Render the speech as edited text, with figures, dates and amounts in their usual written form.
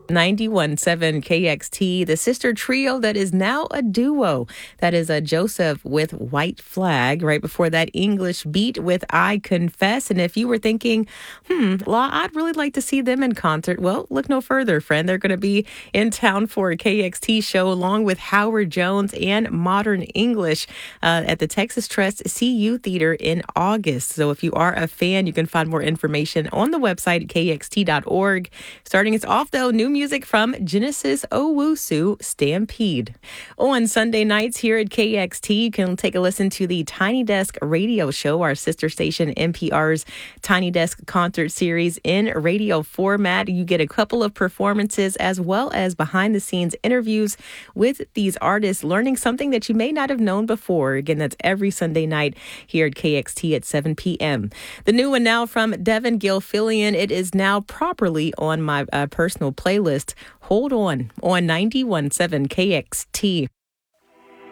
91.7 KXT, the sister trio that is now a duo. That is a Joseph with White Flag. Right before that, English Beat with I Confess. And if you were thinking, Law, I'd really like to see them in concert. Well, look no further, friend. They're going to be in town for a KXT show along with Howard Jones and Modern English at the Texas Trust CU Theater in August. So if you are a fan, you can find more information on the website kxt.org. Starting us off, though, new music from Genesis Owusu, Stampede. On Sunday nights here at KXT, you can take a listen to the Tiny Desk radio show, our sister station NPR's Tiny Desk concert series in radio format. You get a couple of performances as well as behind-the-scenes interviews with these artists, learning something that you may not have known before. Again, that's every Sunday night here at KXT at 7 p.m. The new one now from Devin Gilfillian. It is now properly on my personal playlist. Hold on 91.7 KXT.